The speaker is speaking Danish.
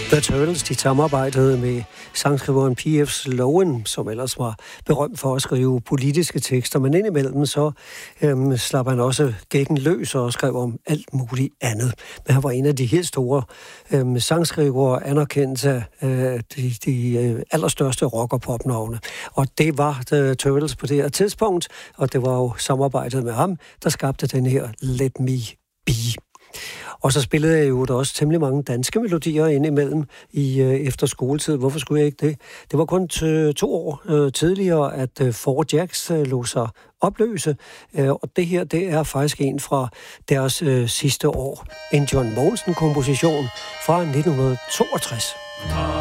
The Turtles, de samarbejdede med sangskriveren P.F. Sloan, som ellers var berømt for at skrive politiske tekster, men indimellem så slap han også gækken løs og skrev om alt muligt andet. Men han var en af de helt store sangskrivere, anerkendt af de allerstørste rock- og popnavne. Og det var The Turtles på det her tidspunkt, og det var jo samarbejdet med ham, der skabte den her Let Me Be. Og så spillede jeg jo også temmelig mange danske melodier indimellem efter skoletid. Hvorfor skulle jeg ikke det? Det var kun 2 år tidligere, at Four Jacks lå sig opløse. Og det her, det er faktisk en fra deres sidste år. En John Mogensen-komposition fra 1962.